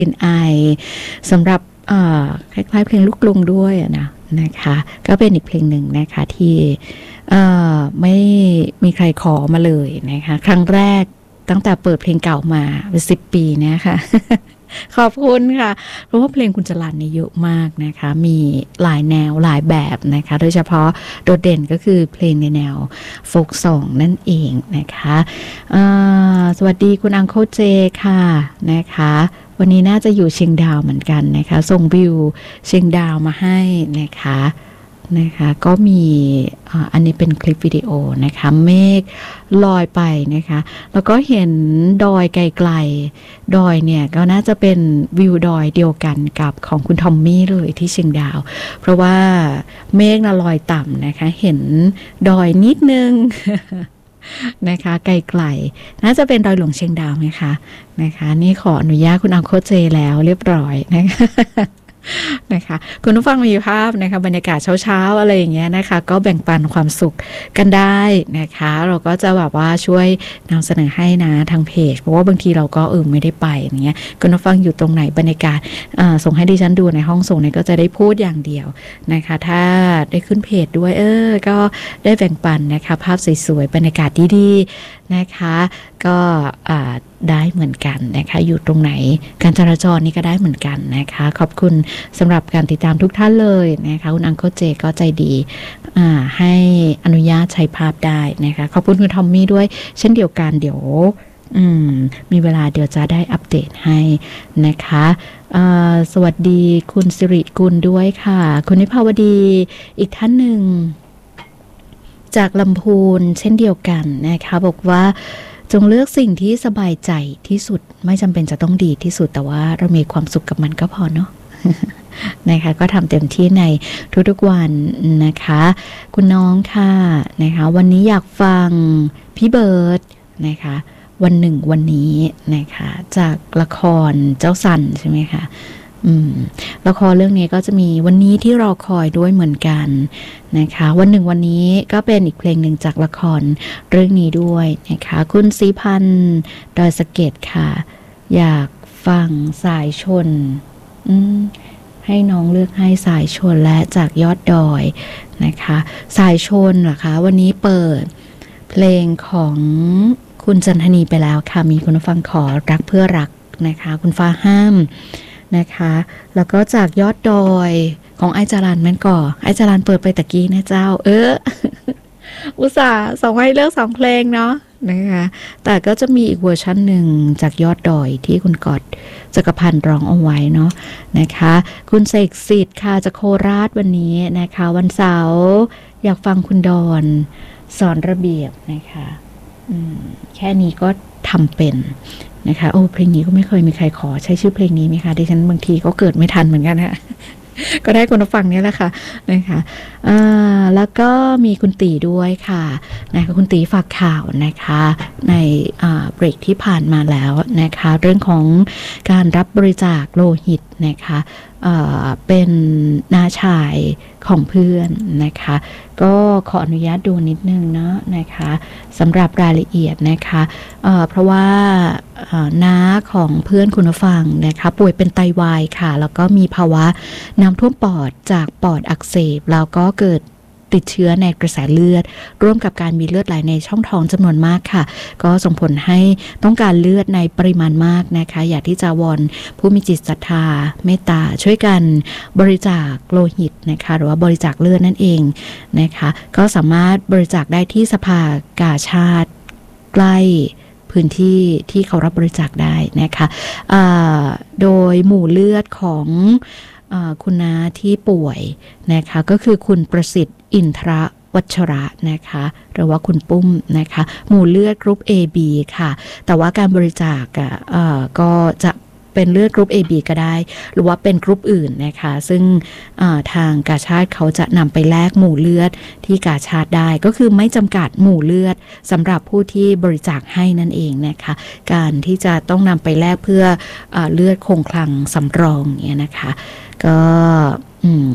เป็นไอสำหรับคล้ายๆเพลงลูกกรุงด้วยนะคะก็เป็นอีกเพลงหนึ่งนะคะที่ไม่มีใครขอมาเลยนะคะครั้งแรกตั้งแต่เปิดเพลงเก่ามาเป็น10 ปีนะคะ ขอบคุณค่ะเพราะว่าเพลงคุณจรัญเนี่ยเยอะมากนะคะมีหลายแนวหลายแบบนะคะโดยเฉพาะโดดเด่นก็คือเพลงในแนวโฟล์คซองนั่นเองนะคะสวัสดีคุณอังเคิลเจค่ะนะคะวันนี้น่าจะอยู่เชียงดาวเหมือนกันนะคะส่งวิวเชียงดาวมาให้นะคะก็มีอันนี้เป็นคลิปวิดีโอนะคะเมฆลอยไปนะคะแล้วก็เห็นดอยไกลๆดอยเนี่ยก็น่าจะเป็นวิวดอยเดียวกันกับของคุณทอมมี่เลยที่เชียงดาวเพราะว่าเมฆน่ะลอยต่ำนะคะเห็นดอยนิดนึง นะคะไกลๆน่าจะเป็นดอยหลวงเชียงดาวไหมคะนะคะนี่ขออนุญาตคุณอังโคเจแล้วเรียบร้อยนะคะคุณผู้ฟังมีภาพนะคะบรรยากาศเช้าๆอะไรอย่างเงี้ยนะคะก็แบ่งปันความสุขกันได้นะคะเราก็จะแบบว่าช่วยนำเสนอให้นะทางเพจเพราะว่าบางทีเราก็ไม่ได้ไปอย่างเงี้ยคุณผู้ฟังอยู่ตรงไหนบรรยากาศส่งให้ดิฉันดูในห้องส่งเนี่ยก็จะได้พูดอย่างเดียวนะคะถ้าได้ขึ้นเพจด้วยก็ได้แบ่งปันนะคะภาพสวยๆบรรยากาศดีๆนะคะก็ได้เหมือนกันนะคะอยู่ตรงไหนการจราจรนี่ก็ได้เหมือนกันนะคะขอบคุณสำหรับการติดตามทุกท่านเลยนะคะคุณอังเคิลเจก็ใจดีให้อนุญาตใช้ภาพได้นะคะขอบคุณคุณทอมมี่ด้วยเช่นเดียวกันเดี๋ยวมีเวลาเดี๋ยวจะได้อัปเดตให้นะคะสวัสดีคุณสิริกุลด้วยค่ะคุณนิพาวดีอีกท่านหนึ่งจากลำพูนเช่นเดียวกันนะคะบอกว่าจงเลือกสิ่งที่สบายใจที่สุดไม่จำเป็นจะต้องดีที่สุดแต่ว่าเรามีความสุขกับมันก็พอเนาะ นะคะก็ทำเต็มที่ในทุกๆวันนะคะคุณน้องค่ะนะคะวันนี้อยากฟังพี่เบิร์ดนะคะวันหนึ่งวันนี้นะคะจากละครเจ้าสันใช่ไหมคะละครเรื่องนี้ก็จะมีวันนี้ที่รอคอยด้วยเหมือนกันนะคะวันหนึ่งวันนี้ก็เป็นอีกเพลงหนึ่งจากละครเรื่องนี้ด้วยนะคะคุณศรีพันธ์ดอยสะเก็ดค่ะอยากฟังสายชนให้น้องเลือกให้สายชนและจากยอดดอยนะคะสายชนเหรอคะวันนี้เปิดเพลงของคุณจันทนีไปแล้วค่ะมีคุณฟังขอรักเพื่อรักนะคะคุณฟ้าห้ามนะคะแล้วก็จากยอดดอยของไอจารันแม่นก่อไอจารันเปิดไปตะกี้นะเจ้าอุตส่าห์ส่งให้เลือก2เพลงเนาะนะคะแต่ก็จะมีอีกเวอร์ชันหนึ่งจากยอดดอยที่คุณกอดจักรพันธ์ร้องเอาไว้เนาะนะคะคุณเสกสิทธิ์ค่ะจากโคราชวันนี้นะคะวันเสาร์อยากฟังคุณดอนสอนระเบียบนะคะแค่นี้ก็ทำเป็นนะคะเพลงนี้ก็ไม่เคยมีใครขอใช้ชื่อเพลงนี้ไหมคะดิฉันบางทีก็เกิดไม่ทันเหมือนกันค่ะ ก็ได้คนฟังนี่แหละค่ะนะคะแล้วก็มีคุณตีด้วยค่ะนะคะคุณตีฝากข่าวนะคะในเบรกที่ผ่านมาแล้วนะคะเรื่องของการรับบริจาคโลหิตนะคะเป็นน้าชายของเพื่อนนะคะก็ขออนุญาตดูนิดนึงนะคะสำหรับรายละเอียดนะคะเพราะว่าน้าของเพื่อนคุณฟังนะคะป่วยเป็นไตวายค่ะแล้วก็มีภาวะน้ำท่วมปอดจากปอดอักเสบแล้วก็เกิดติดเชื้อในกระแสเลือดร่วมกับการมีเลือดไหลในช่องท้องจำนวนมากค่ะก็ส่งผลให้ต้องการเลือดในปริมาณมากนะคะอยากที่จะวอนผู้มีจิตศรัทธาเมตตาช่วยกันบริจาคโลหิตนะคะหรือว่าบริจาคเลือดนั่นเองนะคะก็สามารถบริจาคได้ที่สภากาชาดใกล้พื้นที่ที่เขารับบริจาคได้นะคะโดยหมู่เลือดของคุณน้าที่ป่วยนะคะก็คือคุณประสิทธิ์อินทรวัชระนะคะหรือว่าคุณปุ้มนะคะหมู่เลือดกรุ๊ป AB ค่ะแต่ว่าการบริจาคก็จะเป็นเลือดกรุ๊ป AB ก็ได้หรือว่าเป็นกรุ๊ปอื่นนะคะซึ่งทางกาชาดเขาจะนำไปแลกหมู่เลือดที่กาชาดได้ก็คือไม่จำกัดหมู่เลือดสำหรับผู้ที่บริจาคให้นั่นเองนะคะการที่จะต้องนำไปแลกเพื่อเลือดคงคลังสำรองเนี่ยนะคะก็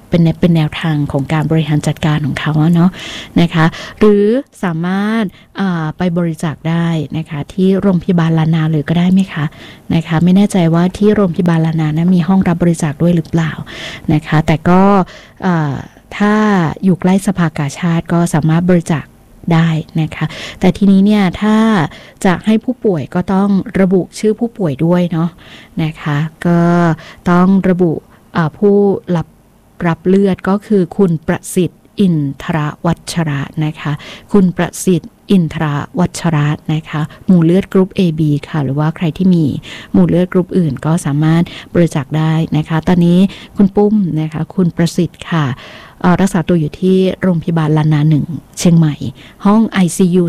เป็นแนวทางของการบริหารจัดการของเขาเนาะนะคะหรือสามารถไปบริจาคได้นะคะที่โรงพยาบาลลานาเลยก็ได้ไหมคะนะคะไม่แน่ใจว่าที่โรงพยาบาลลานานะมีห้องรับบริจาคด้วยหรือเปล่านะคะแต่ก็ถ้าอยู่ใกล้สภากาชาดก็สามารถบริจาคได้นะคะแต่ทีนี้เนี่ยถ้าจะให้ผู้ป่วยก็ต้องระบุชื่อผู้ป่วยด้วยเนาะนะคะก็ต้องระบุผู้รับเลือดก็คือคุณประสิทธิ์อินทรวัชระนะคะคุณประสิทธิ์อินทรวัชระนะคะหมู่เลือดกรุ๊ป AB ค่ะหรือว่าใครที่มีหมู่เลือดกรุ๊ปอื่นก็สามารถบริจาคได้นะคะตอนนี้คุณปุ้มนะคะคุณประสิทธิ์ค่ะรักษาตัวอยู่ที่โรงพยาบาลลานา1เชียงใหม่ห้อง ICU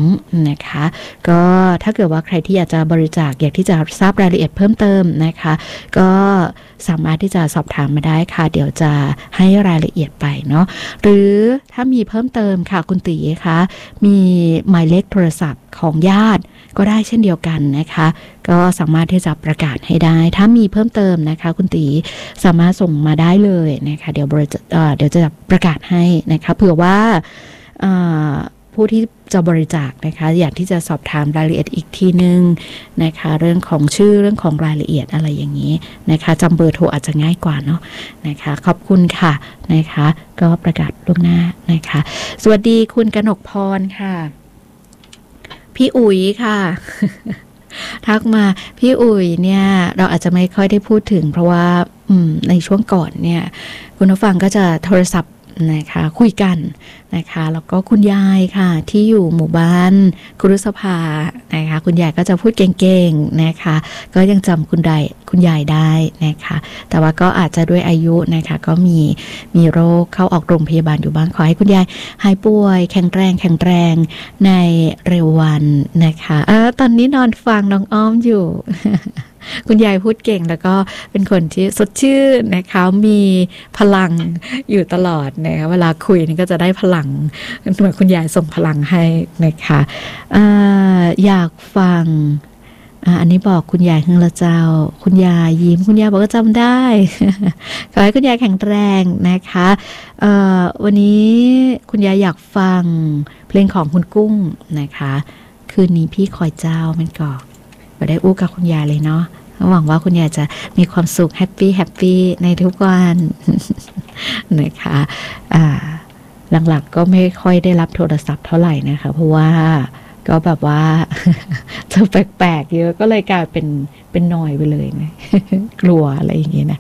2นะคะก็ถ้าเกิดว่าใครที่อยากจะบริจาคอยากที่จะทราบรายละเอียดเพิ่มเติมนะคะก็สามารถที่จะสอบถามมาได้ค่ะเดี๋ยวจะให้รายละเอียดไปเนาะหรือถ้ามีเพิ่มเติมค่ะคุณตีคะมีหมายเลขโทรศัพท์ของญาติก็ได้เช่นเดียวกันนะคะก็สามารถที่จะประกาศให้ได้ถ้ามีเพิ่มเติมนะคะคุณตีสามารถส่งมาได้เลยนะคะเดี๋ยวจะประกาศให้นะคะเผื่อว่าผู้ที่จะบริจาคนะคะอยากที่จะสอบถามรายละเอียดอีกทีนึงนะคะเรื่องของชื่อเรื่องของรายละเอียดอะไรอย่างนี้นะคะจำเบอร์โทรอาจจะง่ายกว่าเนาะนะคะขอบคุณค่ะนะคะก็ประกาศล่วงหน้านะคะสวัสดีคุณกนกพรค่ะพี่อุ๋ยค่ะ ทักมาพี่อุ๋ยเนี่ยเราอาจจะไม่ค่อยได้พูดถึงเพราะว่าในช่วงก่อนเนี่ยคุณผู้ฟังก็จะโทรศัพท์นะคะคุยกันนะคะแล้วก็คุณยายค่ะที่อยู่หมู่บ้านคุรุษภานะคะคุณยายก็จะพูดเก่งๆนะคะก็ยังจำคุณยายได้นะคะแต่ว่าก็อาจจะด้วยอายุนะคะก็มีโรคเข้าออกโรงพยาบาลอยู่บ้างขอให้คุณยายหายป่วยแข็งแรงในเร็ววันนะคะตอนนี้นอนฟังน้องอ้อมอยู่ คุณยายพูดเก่งแล้วก็เป็นคนที่สดชื่นนะคะมีพลังอยู่ตลอดนะคะเวลาคุยนี่ก็จะได้พลังเหมือนคุณยายส่งพลังให้นะคะอยากฟังอันนี้บอกคุณยายขึ้นละเจ้าคุณยายยิ้มคุณยายบอกว่าจำได้ ขอให้คุณยายแข็งแรงนะคะวันนี้คุณยายอยากฟังเพลงของคุณกุ้งนะคะคืนนี้พี่คอยเจ้ามันก่อนก็ได้อู้กับคุณยายเลยเนาะหวังว่าคุณยายจะมีความสุขแฮปปี้ในทุกวันนะคะหลักๆก็ไม่ค่อยได้รับโทรศัพท์เท่าไหร่นะคะเพราะว่าก็แบบว่าเจอแปลกๆเยอะก็เลยกลายเป็นนอยไปเลยนะ กลัวอะไรอย่างเงี้ยนะ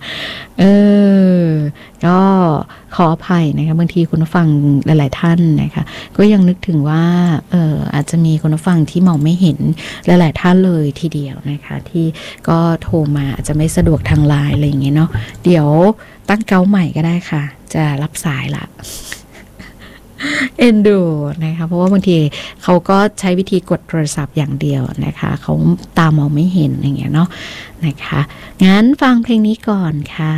ก็ขออภัยนะคะบางทีคุณผู้ฟังหลายๆท่านนะคะก็ยังนึกถึงว่าอาจจะมีคุณผู้ฟังที่มองไม่เห็นหลายๆท่านเลยทีเดียวนะคะที่ก็โทรมาอาจจะไม่สะดวกทางไลน์อะไรอย่างเงี้ยเนาะเดี๋ยวตั้งเก้าใหม่ก็ได้ค่ะจะรับสายละเอ็นดูนะคะเพราะว่าบางทีเขาก็ใช้วิธีกดโทรศัพท์อย่างเดียวนะคะเขาตามองไม่เห็นอย่างเงี้ยเนาะนะคะงั้นฟังเพลงนี้ก่อนค่ะ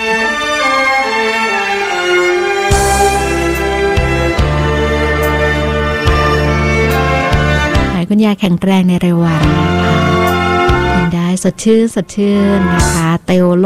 ให้คุณยายแข็งแรงในเร็ววันนะคะกินได้สดชื่นนะคะเตลโล